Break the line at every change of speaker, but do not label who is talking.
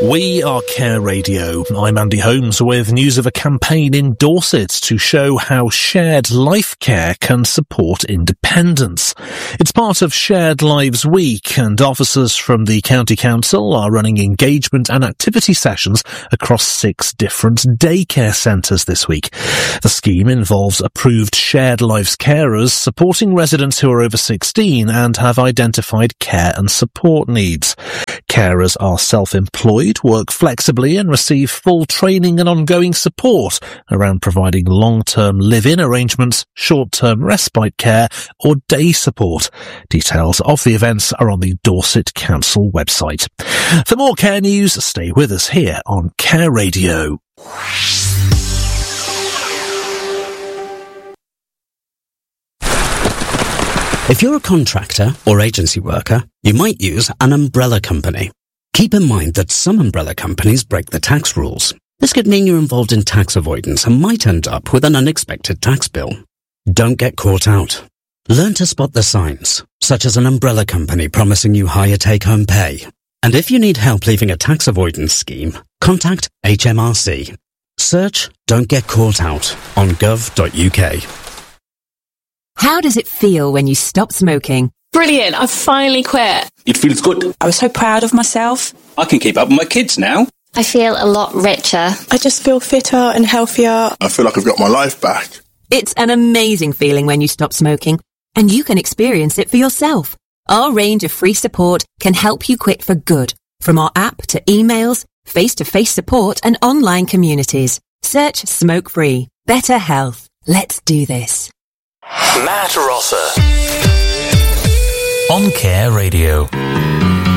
We are Care Radio. I'm Andy Holmes with news of a campaign in Dorset to show how shared life care can support independence. It's part of Shared Lives Week, and officers from the County Council are running engagement and activity sessions across 6 different daycare centres this week. The scheme involves approved Shared Lives carers supporting residents who are over 16 and have identified care and support needs. Carers are self-employed, work flexibly and receive full training and ongoing support around providing long-term live-in arrangements, short-term respite care or day support. Details of the events are on the Dorset Council website. For more care news, stay with us here on Care Radio.
If you're a contractor or agency worker, you might use an umbrella company. Keep in mind that some umbrella companies break the tax rules. This could mean you're involved in tax avoidance and might end up with an unexpected tax bill. Don't get caught out. Learn to spot the signs, such as an umbrella company promising you higher take-home pay. And if you need help leaving a tax avoidance scheme, contact HMRC. Search Don't Get Caught Out on gov.uk.
How does it feel when you stop smoking?
Brilliant, I finally quit.
It feels good.
I was so proud of myself.
I can keep up with my kids now.
I feel a lot richer.
I just feel fitter and healthier.
I feel like I've got my life back.
It's an amazing feeling when you stop smoking, and you can experience it for yourself. Our range of free support can help you quit for good, from our app to emails, face-to-face support and online communities. Search Smoke Free. Better health. Let's do this.
Matt Rosser on Care Radio.